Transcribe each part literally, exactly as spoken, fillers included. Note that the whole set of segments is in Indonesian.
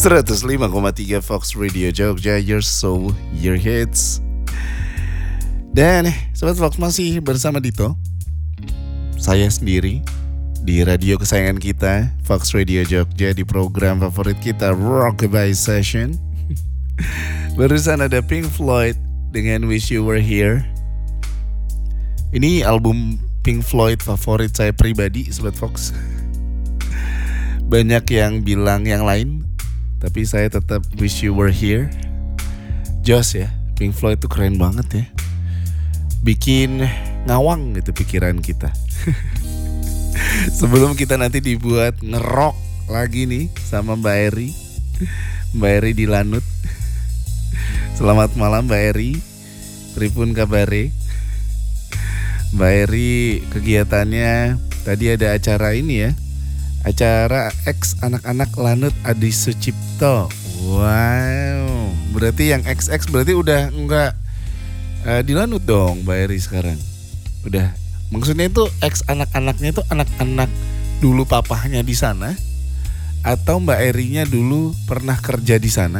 seratus lima koma tiga Fox Radio Jogja, your soul, your hits. Dan Sobat Fox masih bersama Dito, saya sendiri di radio kesayangan kita Fox Radio Jogja, di program favorit kita Rockabye Session. Barusan ada Pink Floyd dengan Wish You Were Here. Ini album Pink Floyd favorit saya pribadi, Sobat Fox. Banyak yang bilang yang lain, tapi saya tetap Wish You Were Here. Joss ya, Pink Floyd tuh keren banget ya. Bikin ngawang gitu pikiran kita. Sebelum kita nanti dibuat ngerok lagi nih sama Mbak Eri. Mbak Eri di Lanut. Selamat malam Mbak Eri. Pripun kabare? Mbak Eri kegiatannya tadi ada acara ini ya. Acara X anak-anak Lanut Adi Sucipto. Wow. Berarti yang X X berarti udah enggak uh, di Lanut dong Mbak Eri sekarang. Udah. Maksudnya itu X anak-anaknya itu anak-anak dulu papahnya di sana, atau Mbak Erinya dulu pernah kerja di sana?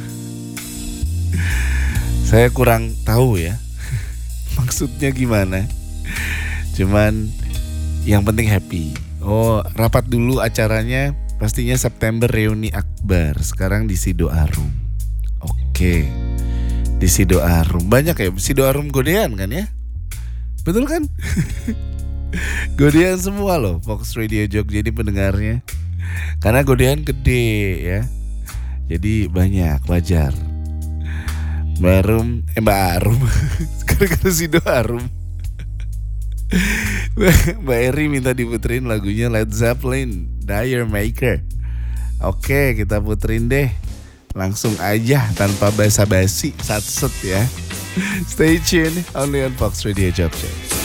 Saya kurang tahu ya. Maksudnya gimana? Cuman yang penting happy. Oh, rapat dulu acaranya pastinya September reuni akbar. Sekarang di Sido Arum. Oke. Di Sido Arum. Banyak ya Sido Arum godean kan ya? Betul kan? Godean semua loh Fox Radio Jogja jadi pendengarnya. Karena godean gede ya. Jadi banyak, wajar. Mbak Arum, eh Mbak Arum. Sekarang ke Sido Arum. Mbak Eri minta diputerin lagunya Led Zeppelin, Dire Maker. Oke, kita puterin deh. Langsung aja tanpa basa-basi, sat-set ya. Stay tuned only on Fox Radio Jogja.